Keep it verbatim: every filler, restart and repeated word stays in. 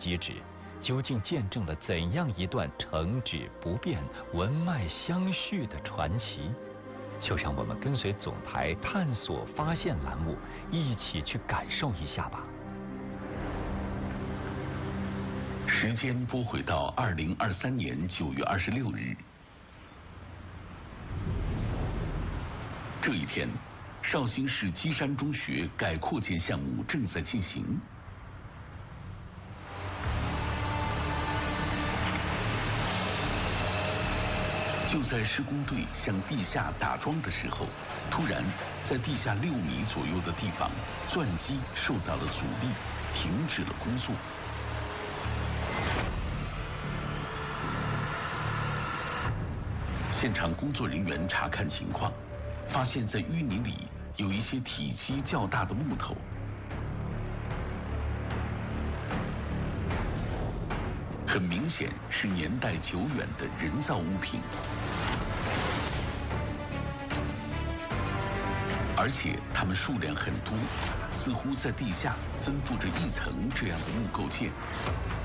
遗址，究竟见证了怎样一段成址不变、文脉相续的传奇？就让我们跟随总台探索发现栏目，一起去感受一下吧。 时间拨回到二零二三年九月二十六日，这一天，绍兴市基山中学改扩建项目正在进行。就在施工队向地下打桩的时候，突然在地下六米左右的地方，钻机受到了阻力，停止了工作。现场工作人员查看情况，发现在淤泥里有一些体积较大的木头。很明显是年代久远的人造物品，而且它们数量很多，似乎在地下分布着一层这样的木构件。